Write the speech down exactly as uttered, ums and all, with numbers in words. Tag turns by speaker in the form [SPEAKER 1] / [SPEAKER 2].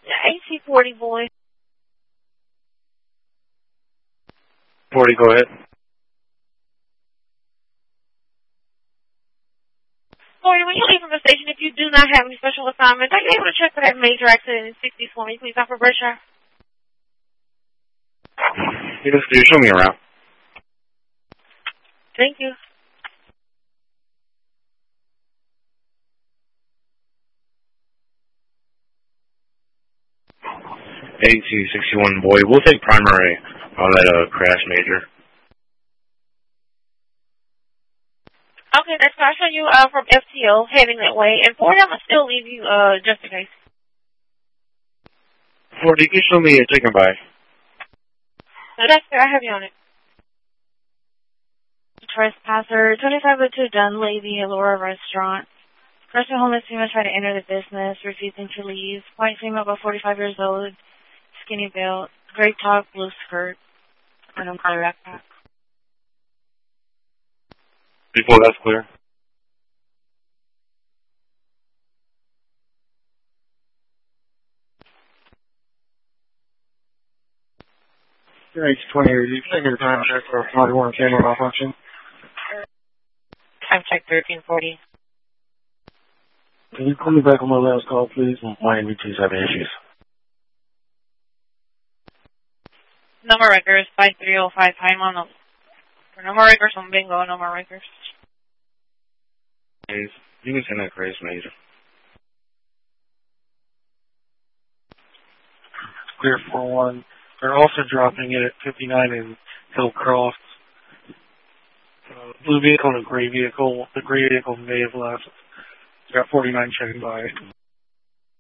[SPEAKER 1] A T forty, boy.
[SPEAKER 2] forty, go ahead.
[SPEAKER 1] Boy, when you leave from the station, if you do not have any special assignments, are you able to check for that major accident in sixties for me, please, Officer Bradshaw?
[SPEAKER 2] You just you show me around.
[SPEAKER 1] Thank you.
[SPEAKER 2] A T sixty-one, boy. We'll take primary on that uh, crash major.
[SPEAKER 1] Okay, that's fine. I'll show you uh, from F T O heading that way. And forty, I'm going to still leave you uh, just in case.
[SPEAKER 2] forty, you can show me a chicken by.
[SPEAKER 1] No, that's fair. I have you on it. Trespasser, twenty-five oh two Dunleavy, Allura Restaurant. Person homeless female tried to enter the business, refusing to leave. White female about forty-five years old, skinny built, gray top, blue skirt, and a color backpack.
[SPEAKER 2] Before that's clear.
[SPEAKER 3] H twenty, are you taking your time check for a forty-one camera malfunction?
[SPEAKER 1] Time check thirteen forty.
[SPEAKER 3] Can you call me back on my last call, please?
[SPEAKER 2] Miami two's having issues.
[SPEAKER 1] Number records, five three oh five. Hi, Mono. For number records on bingo, number records.
[SPEAKER 2] You can send that crash major.
[SPEAKER 3] Clear four one. They're also dropping it at fifty-nine in Hillcroft. Uh, blue vehicle and a gray vehicle. The gray vehicle may have left. Got forty-nine checking by.